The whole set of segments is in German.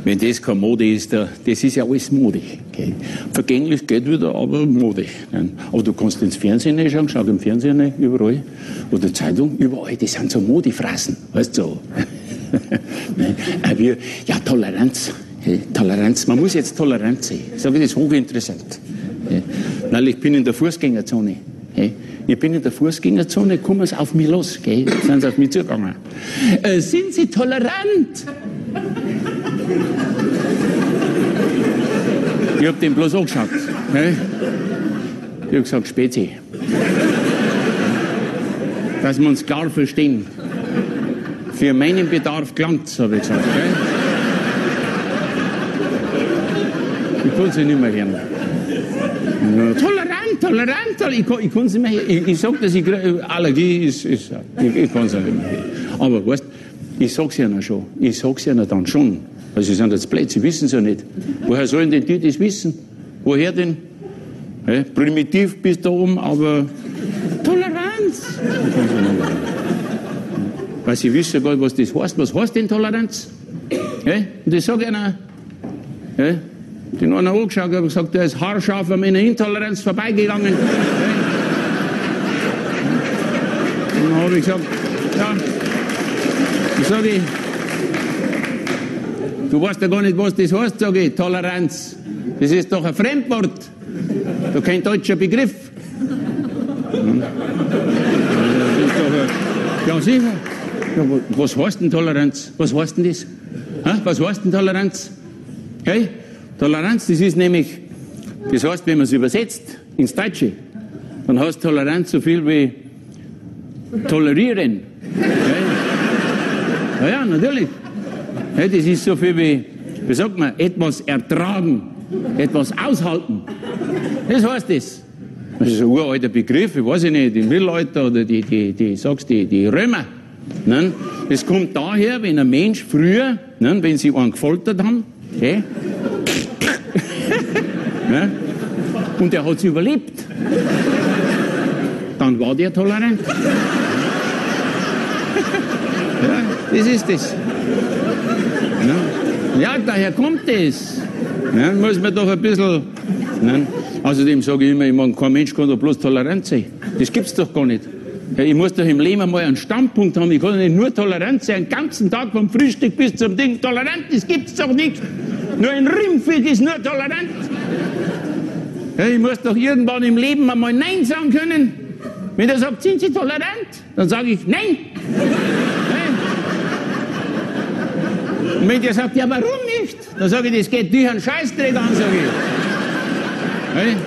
Wenn das keine Mode ist, das ist ja alles Mode. Okay. Vergänglich geht wieder, aber Mode. Aber du kannst ins Fernsehen schauen, schau im Fernsehen überall, oder Zeitung, überall, das sind so Modefrasen, weißt du so. Ja, Toleranz. Toleranz, man muss jetzt tolerant sein. Ich sage, das ist hochinteressant. Weil ich bin in der Fußgängerzone. Ich bin in der Fußgängerzone, kommen sie auf mich los. Sind sie auf mich zugegangen. Sind Sie tolerant? Ich habe den bloß angeschaut. Ich habe gesagt, Spezi. Dass wir uns klar verstehen. Für meinen Bedarf gelangt's, habe ich gesagt. Ich kann sie nicht mehr hören. Tolerant. Ich kann sie nicht mehr hören. Ich sage, dass ich Allergie ist. Ich kann sie nicht mehr hören. Aber weißt, ich sag's ihnen schon. Ich sag's ihnen dann schon. Also sie sind jetzt blöd, sie wissen es ja nicht. Woher sollen denn die das wissen? Woher denn? Primitiv bis da oben, aber Toleranz. Weil sie wissen gar nicht, was das heißt. Was heißt denn Toleranz? Und ich sage ihnen, den einer angeschaut, habe gesagt, der ist haarscharf an meiner Intoleranz vorbeigegangen. Und dann habe ich gesagt, ja, ich sage, du weißt ja gar nicht, was das heißt, sage ich, Toleranz. Das ist doch ein Fremdwort. Doch kein deutscher Begriff. Ja, sicher. Ja, was heißt denn Toleranz? Was heißt denn das? Was heißt denn Toleranz? Hey? Toleranz, das ist nämlich, das heißt, wenn man es übersetzt ins Deutsche, dann heißt Toleranz so viel wie tolerieren. Ja, natürlich. Das ist so viel wie sagt man, etwas ertragen, etwas aushalten. Das heißt das. Das ist ein uralter Begriff, ich weiß nicht, im Mittelalter oder die Römer. Ne? Das kommt daher, wenn ein Mensch früher, ne, wenn sie einen gefoltert haben, okay, ne, und der hat es überlebt, dann war der tolerant. Ja, das ist das. Ne? Ja, daher kommt das. Ne? Muss man doch ein bisschen. Ne? Außerdem sage ich immer, ich meine, kein Mensch kann doch bloß tolerant sein. Das gibt's doch gar nicht. Ja, ich muss doch im Leben einmal einen Standpunkt haben. Ich kann doch nicht nur tolerant sein, den ganzen Tag vom Frühstück bis zum Ding. Tolerant, das gibt's doch nicht. Nur ein Rindviech ist nur tolerant. Ja, ich muss doch irgendwann im Leben einmal Nein sagen können. Wenn er sagt, sind Sie tolerant? Dann sage ich Nein. Und wenn der sagt, ja, warum nicht? Dann sage ich, das geht dich einen Scheißdreck an, sage ich.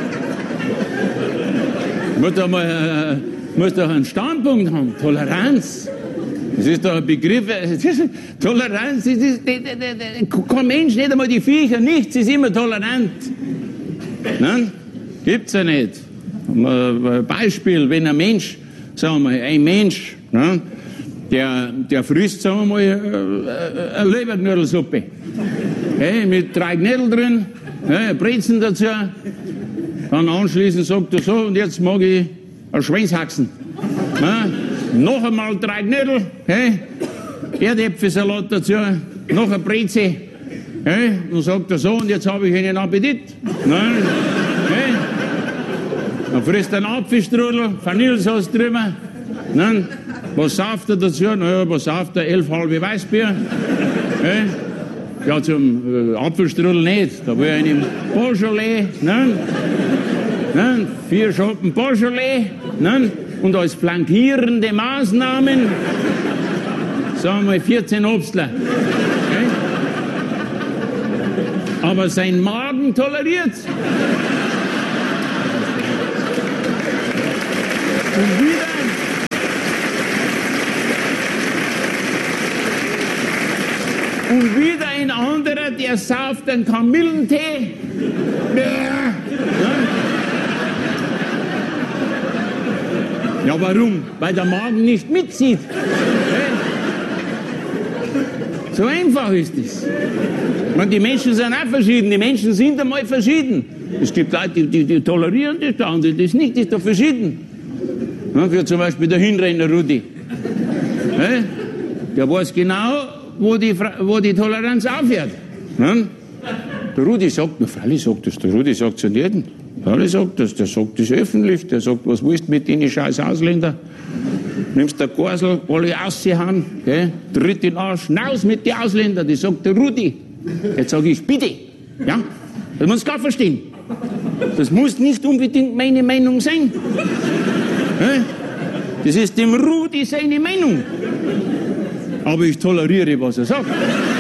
Muss doch einen Standpunkt haben. Toleranz. Das ist doch ein Begriff. Toleranz, das ist, kein Mensch, nicht einmal die Viecher, nichts ist immer tolerant. Nein? Gibt's ja nicht. Ein Beispiel, wenn ein Mensch, sagen wir mal, ein Mensch, ne, der frisst, sagen wir mal, eine Leberknödelsuppe. Mit 3 Knödel drin, Brezen dazu. Dann anschließend sagt er so, und jetzt mag ich ein Schweinshaxen. Noch einmal 3 Knödel, Erdäpfelsalat dazu, noch ein Breze. Dann sagt er so, und jetzt habe ich einen Appetit. Dann frisst er einen Apfelstrudel, Vanillesauce drüber. Was sauft er dazu? Naja, was sauft er? 11 halbe Weißbier. Ja, zum Apfelstrudel nicht. Da will er einen Beaujolais. 4 Schoppen Beaujolais. Und als flankierende Maßnahmen, sagen wir mal 14 Obstler. Aber sein Magen toleriert's. Und wieder ein anderer, der sauft einen Kamillentee. Ja, warum? Weil der Magen nicht mitzieht. So einfach ist es. Die Menschen sind auch verschieden. Die Menschen sind einmal verschieden. Es gibt Leute, die tolerieren das, der andere das nicht. Das ist doch verschieden. Wie zum Beispiel der Hinrenner Rudi. Der weiß genau, wo die Toleranz aufhört. Ne? Der Rudi sagt, na freilich sagt das, der Rudi sagt es ja nicht. Freilich sagt das, der sagt das öffentlich, der sagt, was willst du mit den scheiß Ausländer? Nimmst der Gorsel, alle raushauen, tritt den Arsch, raus mit den Ausländern, das sagt der Rudi. Jetzt sage ich, bitte, ja, das muss gar verstehen. Das muss nicht unbedingt meine Meinung sein. Das ist dem Rudi seine Meinung. Aber ich toleriere, was er sagt.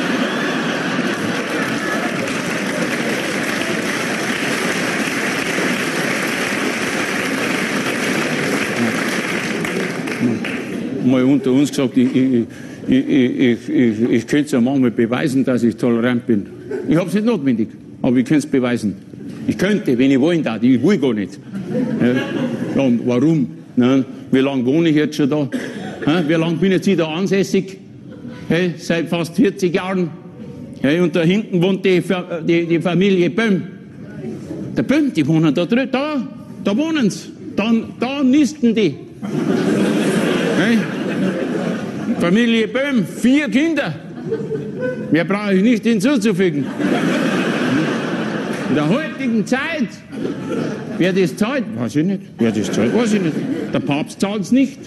Mal unter uns gesagt, ich könnte es ja manchmal beweisen, dass ich tolerant bin. Ich habe es nicht notwendig, aber ich könnte es beweisen. Ich könnte, wenn ich wollen darf, ich will gar nicht. Ja, und warum? Ja, wie lange wohne ich jetzt schon da? Ja, wie lange bin ich jetzt wieder ansässig? Hey, seit fast 40 Jahren. Hey, und da hinten wohnt die Familie Böhm. Der Böhm, die wohnen da drüben, da wohnen sie. Da nisten die. Hey. Familie Böhm, 4 Kinder. Mehr brauche ich nicht hinzuzufügen. In der heutigen Zeit, wer das zahlt, weiß ich nicht. Wer das zahlt, weiß ich nicht. Der Papst zahlt es nicht.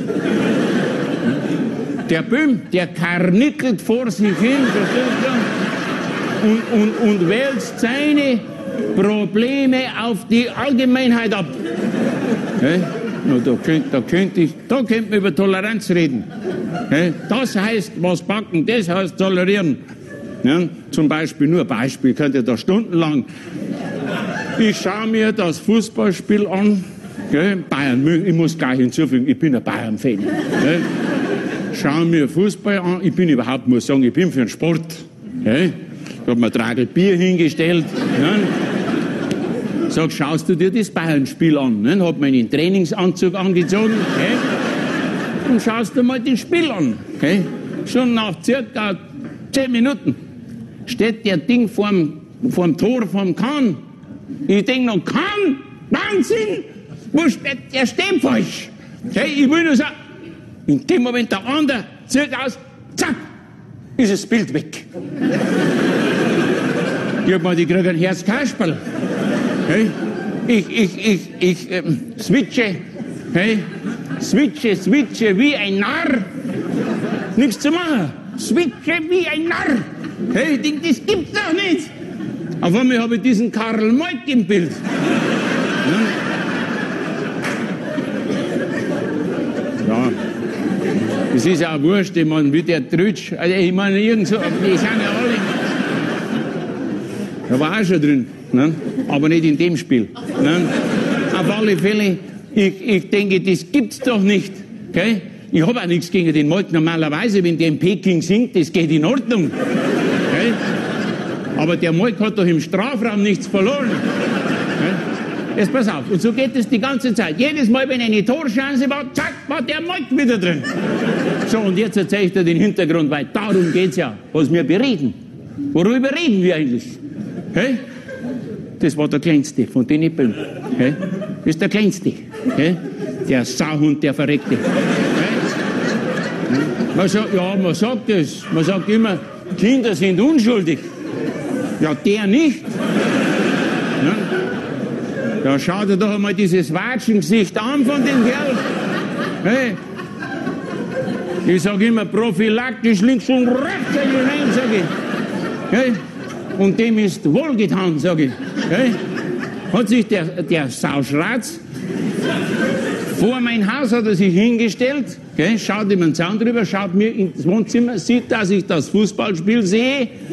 Der Böhm, der karnickelt vor sich hin und wälzt seine Probleme auf die Allgemeinheit ab. Okay? Da könnte man über Toleranz reden. Das heißt, was backen, das heißt tolerieren. Ja, zum Beispiel, nur Beispiel, könnte da stundenlang. Ich schaue mir das Fußballspiel an. Bayern, ich muss gleich hinzufügen, ich bin ein Bayern-Fan. Schaue mir Fußball an, ich bin überhaupt, muss sagen, ich bin für den Sport. Ich habe mir 3 Bier hingestellt. Sag, schaust du dir das Bayern-Spiel an? Ne? Hab meinen Trainingsanzug angezogen und schaust dir mal das Spiel an. Okay? Schon nach circa 10 Minuten steht der Ding vorm Tor vom Kahn. Ich denke noch, Kahn, Wahnsinn, wo steht, der steht falsch. Okay? Ich will nur sagen, in dem Moment der andere zieht aus, zack, ist das Bild weg. Ich hab mal, die kriegen ein Herzkasperl. Hey, ich switche, hey, switche wie ein Narr. Nichts zu machen. Switche wie ein Narr. Hey, ich denke, das gibt's doch nicht. Auf einmal habe ich diesen Karl Moik im Bild. Ja, das ist ja auch wurscht, ich meine, wie der Trütsch, also ich meine, irgend so, die sind ja alle. Da war auch schon drin. Ne? Aber nicht in dem Spiel. Ne? Auf alle Fälle, ich denke, das gibt's doch nicht. Okay? Ich habe auch nichts gegen den Moik. Normalerweise, wenn der in Peking singt, das geht in Ordnung. Okay? Aber der Moik hat doch im Strafraum nichts verloren. Okay? Jetzt pass auf, und so geht es die ganze Zeit. Jedes Mal, wenn eine Torchance war, zack, war der Moik wieder drin. So, und jetzt erzähle ich dir den Hintergrund, weil darum geht's ja, was wir bereden. Worüber reden wir eigentlich? Okay? Das war der Kleinste von den Böhm. Okay? Das ist der Kleinste. Okay? Der Sauhund, der Verreckte. Okay? Man sagt das. Man sagt immer, Kinder sind unschuldig. Ja, der nicht. Ja, schau dir doch einmal dieses Watschengesicht an von dem Kerl. Hey? Ich sage immer, prophylaktisch links und rechts hinein, sage ich. Hey? Und dem ist wohlgetan, sage ich. Okay? Hat sich der Sauschratz vor mein Haus hat er sich hingestellt, okay? Schaut ihm einen Zaun drüber, schaut mir ins Wohnzimmer, sieht, dass ich das Fußballspiel sehe